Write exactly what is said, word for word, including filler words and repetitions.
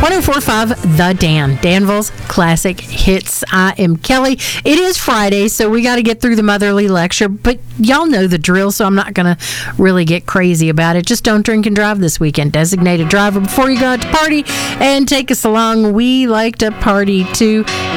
one oh four point five The Dan, Danville's Classic Hits. I am Kelly. It is Friday, so we got to get through the motherly lecture, but y'all know the drill, so I'm not going to really get crazy about it. Just don't drink and drive this weekend. Designate a driver before you go out to party and take us along. We like to party too.